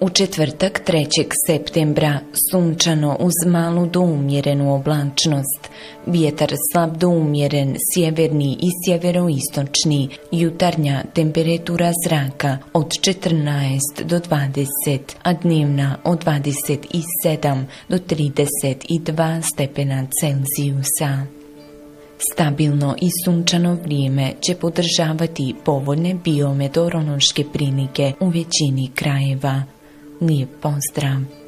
U četvrtak 3. septembra sunčano uz malu do umjerenu oblačnost, vjetar slab do umjeren, sjeverni i sjeveroistočni, jutarnja temperatura zraka od 14 do 20, a dnevna od 27 do 32 stepena Celzijusa. Stabilno i sunčano vrijeme će podržavati povoljne biometeorološke prilike u većini krajeva. Lijep pozdrav!